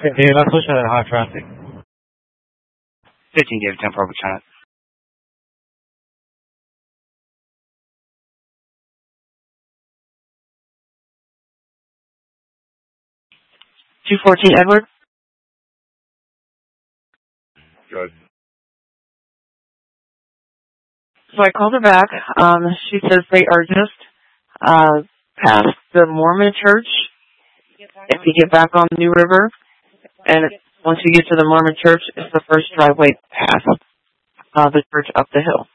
Yeah, let's push that high traffic. 15 gave 10 for China. $214 Edward. Good. So I called her back. She says they are just past the Mormon church. If you get back on New River, and once you get to the Mormon church, it's the first driveway past the church up the hill.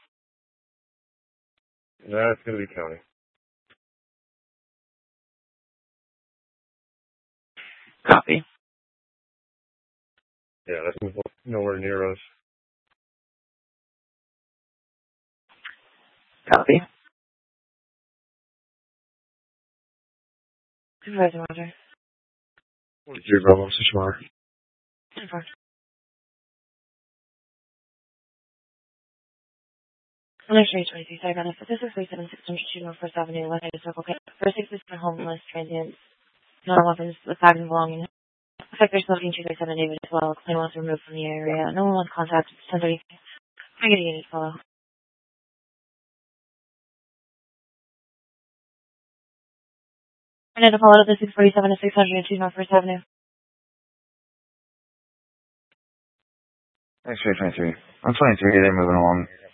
That's going to be county. Copy. Yeah, that's nowhere near us. Copy. Supervisor Roger. 42 Bravo, Sishmar. Under Street 23, sorry about it. This is 376 North First Avenue, West Side of Circle K. First 6 is for homeless transients. Not weapons, the fact and belonging. Looks like they're smoking 237 David as well. Claim was removed from the area. No one wants contact. 1030. I get a unit follow. I need to follow up the 647 to 602 North First Avenue. X-ray 23. I'm 23, they're moving along.